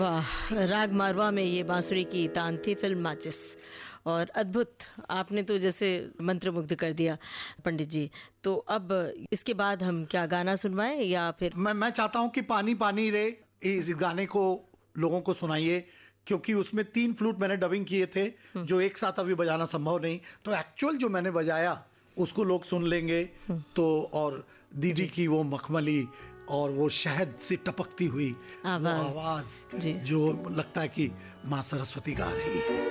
वाह, राग मारवा में ये बांसुरी की तान थी, फिल्म माचिस। और अद्भुत, आपने तो जैसे मंत्रमुग्ध कर दिया पंडित जी। तो अब इसके बाद हम क्या गाना सुनवाएं या फिर? मैं चाहता हूं कि पानी पानी रे इस गाने को लोगों को सुनाइए, क्योंकि उसमें 3 फ्लूट मैंने डबिंग किए थे जो एक साथ अभी बजाना संभव नहीं, तो एक्चुअल जो मैंने बजाया उसको लोग सुन लेंगे। तो और दीदी की वो मखमली और वो शहद से टपकती हुई वो आवाज जो लगता है कि माँ सरस्वती गा रही है।